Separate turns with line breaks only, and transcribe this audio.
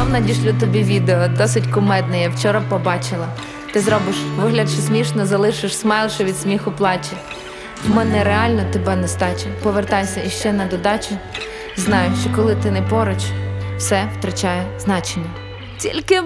знов надішлю тобі відео, досить кумедне, я вчора побачила. Ти зробиш вигляд, що смішно, залишиш смайл, що від сміху плаче. В мене реально тебе нестача. Повертайся іще на додачу. Знаю, що коли ти не поруч, все втрачає значення. Тільки